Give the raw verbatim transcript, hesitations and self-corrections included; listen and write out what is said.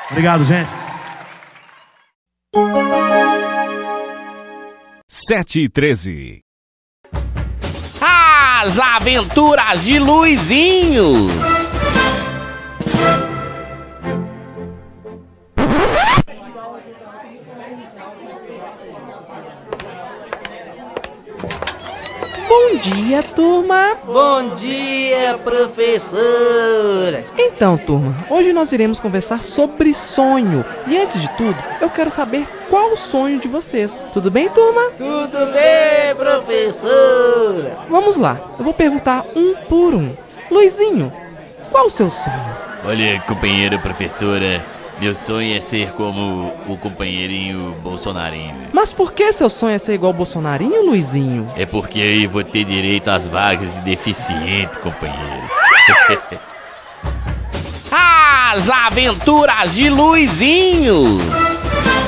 Obrigado, gente. sete e treze. As Aventuras de Luizinho. Bom dia, turma! Bom dia, professora! Então, turma, hoje nós iremos conversar sobre sonho. E antes de tudo, eu quero saber qual o sonho de vocês. Tudo bem, turma? Tudo bem, professora! Vamos lá, eu vou perguntar um por um. Luizinho, qual o seu sonho? Olha, companheira professora, meu sonho é ser como o companheirinho Bolsonarinho. Mas por que seu sonho é ser igual o Bolsonarinho, Luizinho? É porque aí vou ter direito às vagas de deficiente, companheiro. As Aventuras de Luizinho.